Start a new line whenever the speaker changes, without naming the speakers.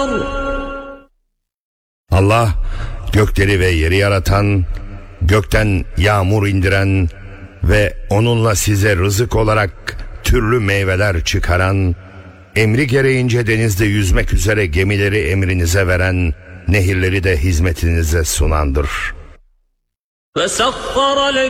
Allah, gökleri ve yeri yaratan, gökten yağmur indiren ve onunla size rızık olarak türlü meyveler çıkaran, emri gereğince denizde yüzmek üzere gemileri emrinize veren, nehirleri de hizmetinize sunandır.